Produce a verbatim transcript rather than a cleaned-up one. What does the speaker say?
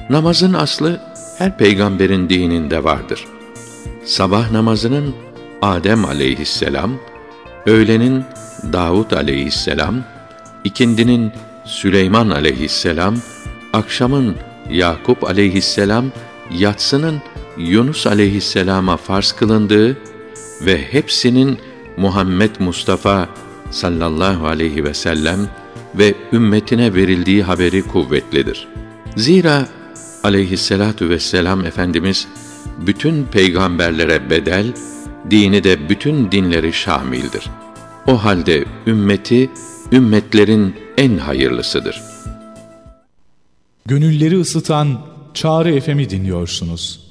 Namazın aslı her peygamberin dininde vardır. Sabah namazının Adem aleyhisselam, öğlenin Davud aleyhisselam, ikindinin Süleyman aleyhisselam, akşamın Yakup aleyhisselam, yatsının Yunus aleyhisselama farz kılındığı ve hepsinin Muhammed Mustafa sallallahu aleyhi ve sellem ve ümmetine verildiği haberi kuvvetlidir. Zira aleyhisselatu vesselam Efendimiz bütün peygamberlere bedel, dini de bütün dinleri şamildir. O halde ümmeti ümmetlerin en hayırlısıdır. Gönülleri ısıtan Çağrı F M'i dinliyorsunuz.